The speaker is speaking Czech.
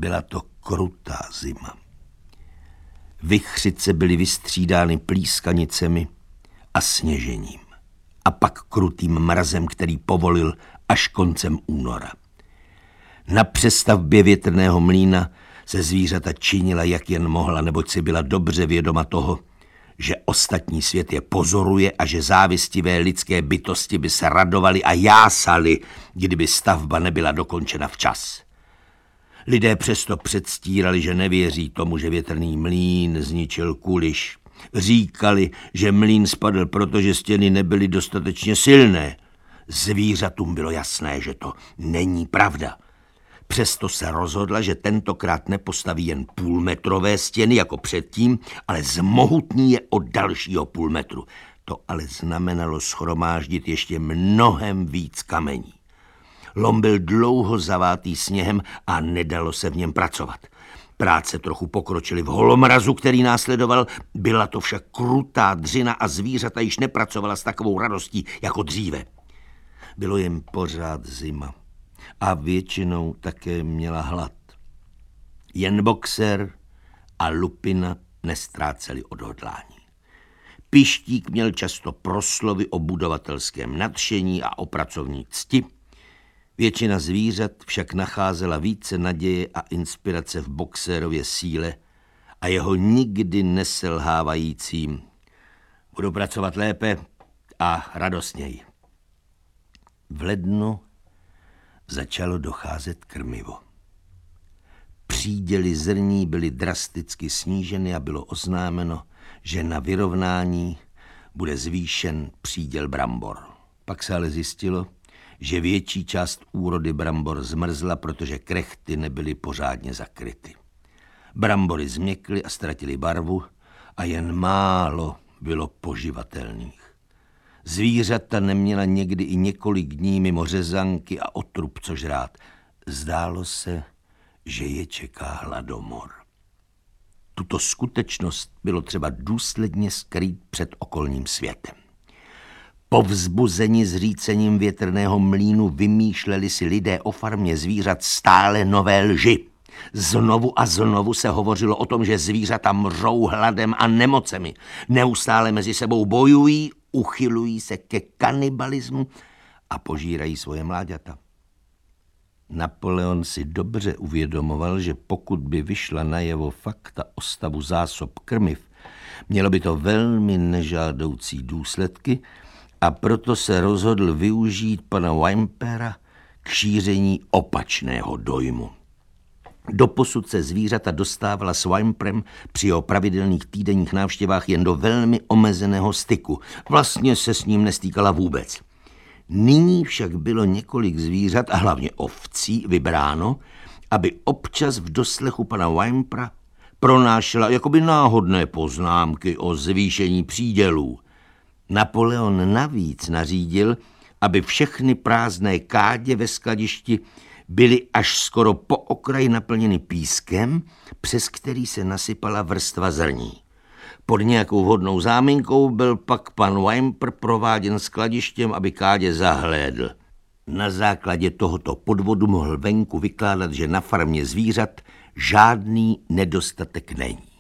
Byla to krutá zima. Vichřice byly vystřídány plískanicemi a sněžením. A pak krutým mrazem, který povolil až koncem února. Na přestavbě větrného mlýna se zvířata činila, jak jen mohla, neboť si byla dobře vědoma toho, že ostatní svět je pozoruje a že závistivé lidské bytosti by se radovaly a jásali, kdyby stavba nebyla dokončena včas. Lidé přesto předstírali, že nevěří tomu, že větrný mlýn zničil kuliš. Říkali, že mlýn spadl, protože stěny nebyly dostatečně silné. Zvířatům bylo jasné, že to není pravda. Přesto se rozhodla, že tentokrát nepostaví jen půlmetrové stěny jako předtím, ale zmohutní je o dalšího půl metru. To ale znamenalo shromáždit ještě mnohem víc kamení. Lom byl dlouho zavátý sněhem a nedalo se v něm pracovat. Práce trochu pokročily v holomrazu, který následoval, byla to však krutá dřina a zvířata již nepracovala s takovou radostí jako dříve. Bylo jim pořád zima a většinou také měla hlad. Jen Boxer a Lupina nestráceli odhodlání. Pištík měl často proslovy o budovatelském nadšení a o pracovní cti. Většina zvířat však nacházela více naděje a inspirace v Boxerově síle a jeho nikdy neselhávajícím budu pracovat lépe a radostněji. V lednu začalo docházet krmivo. Příděly zrní byly drasticky sníženy a bylo oznámeno, že na vyrovnání bude zvýšen příděl brambor. Pak se ale zjistilo, že větší část úrody brambor zmrzla, protože krechty nebyly pořádně zakryty. Brambory změkly a ztratily barvu a jen málo bylo poživatelných. Zvířata neměla někdy i několik dní mimo řezanky a otrub co žrát. Zdálo se, že je čeká hladomor. Tuto skutečnost bylo třeba důsledně skrýt před okolním světem. Povzbuzeni zřícením větrného mlýnu vymýšleli si lidé o farmě zvířat stále nové lži. Znovu a znovu se hovořilo o tom, že zvířata mřou hladem a nemocemi. Neustále mezi sebou bojují, uchylují se ke kanibalismu a požírají svoje mláďata. Napoleon si dobře uvědomoval, že pokud by vyšla najevo fakta o stavu zásob krmiv, mělo by to velmi nežádoucí důsledky a proto se rozhodl využít pana Wimpera k šíření opačného dojmu. Doposud se zvířata dostávala s Wimperem při jeho pravidelných týdenních návštěvách jen do velmi omezeného styku. Vlastně se s ním nestýkala vůbec. Nyní však bylo několik zvířat a hlavně ovcí vybráno, aby občas v doslechu pana Wimpera pronášela jakoby náhodné poznámky o zvýšení přídělů. Napoleon navíc nařídil, aby všechny prázdné kádě ve skladišti byly až skoro po okraji naplněny pískem, přes který se nasypala vrstva zrní. Pod nějakou vhodnou záminkou byl pak pan Wimper prováděn skladištěm, aby kádě zahlédl. Na základě tohoto podvodu mohl venku vykládat, že na farmě zvířat žádný nedostatek není.